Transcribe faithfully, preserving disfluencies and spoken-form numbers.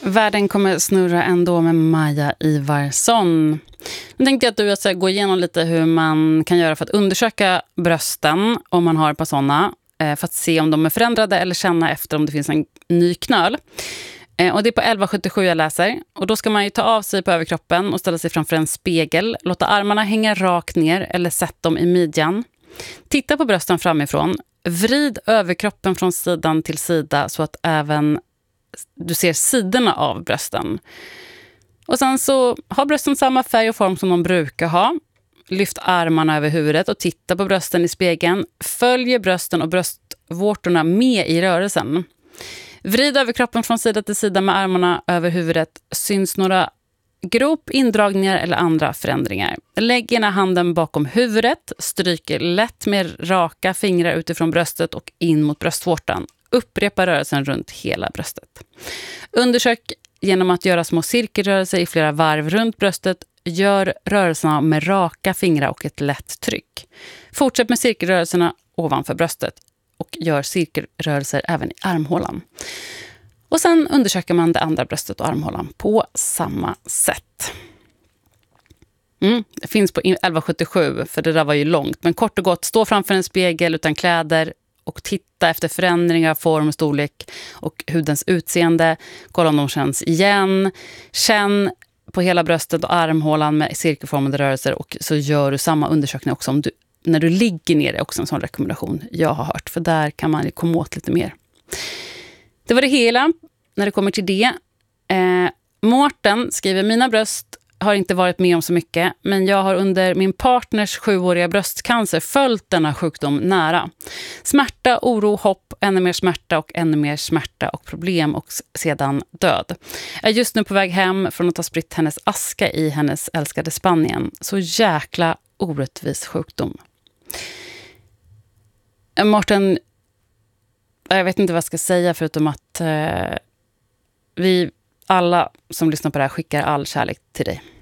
Världen kommer snurra ändå med Maja Ivarsson. Nu tänkte jag att du ska gå igenom lite hur man kan göra för att undersöka brösten om man har ett par sådana. För att se om de är förändrade eller känna efter om det finns en ny knöl. Och det är på elva sjuttiosju jag läser. Och då ska man ju ta av sig på överkroppen och ställa sig framför en spegel. Låta armarna hänga rakt ner eller sätt dem i midjan. Titta på brösten framifrån. Vrid överkroppen från sidan till sida så att även du ser sidorna av brösten. Och sen så har brösten samma färg och form som de brukar ha. Lyft armarna över huvudet och titta på brösten i spegeln. Följ brösten och bröstvårtorna med i rörelsen. Vrid överkroppen från sida till sida med armarna över huvudet. Syns några grop, indragningar eller andra förändringar. Lägg ena handen bakom huvudet. Stryk lätt med raka fingrar utifrån bröstet och in mot bröstvårtan. Upprepa rörelsen runt hela bröstet. Undersök genom att göra små cirkelrörelser i flera varv runt bröstet. Gör rörelserna med raka fingrar och ett lätt tryck. Fortsätt med cirkelrörelserna ovanför bröstet och gör cirkelrörelser även i armhålan. Och sen undersöker man det andra bröstet och armhålan på samma sätt. Mm, det finns på elva sjuttiosju, för det där var ju långt. Men kort och gott, stå framför en spegel utan kläder och titta efter förändringar, form, storlek och hudens utseende. Kolla om de känns igen. Känn på hela bröstet och armhålan med cirkelformade rörelser, och så gör du samma undersökning också om du, när du ligger ner. Är också en sån rekommendation jag har hört, för där kan man komma åt lite mer. Det var det hela när det kommer till det. Eh, Mårten skriver: mina bröst har inte varit med om så mycket, men jag har under min partners sjuåriga bröstcancer följt denna sjukdom nära. Smärta, oro, hopp, ännu mer smärta och ännu mer smärta och problem och sedan död. Jag är just nu på väg hem från att ha spritt hennes aska i hennes älskade Spanien. Så jäkla orättvis sjukdom. Mårten, jag vet inte vad jag ska säga förutom att eh, vi alla som lyssnar på det här skickar all kärlek till dig.